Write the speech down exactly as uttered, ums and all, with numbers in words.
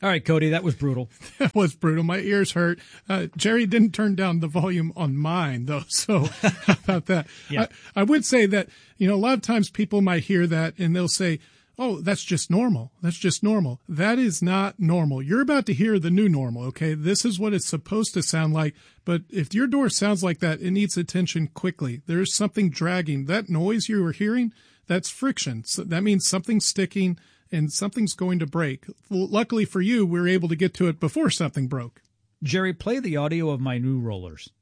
All right, Cody, that was brutal. That was brutal. My ears hurt. Uh, Jerry didn't turn down the volume on mine, though, so how about that? Yeah. I, I would say that, you know, a lot of times people might hear that and they'll say, oh, that's just normal. That's just normal. That is not normal. You're about to hear the new normal, okay? This is what it's supposed to sound like, but if your door sounds like that, it needs attention quickly. There's something dragging. That noise you were hearing, that's friction. So that means something's sticking and something's going to break. Well, luckily for you, we were able to get to it before something broke. Jerry, play the audio of my new rollers.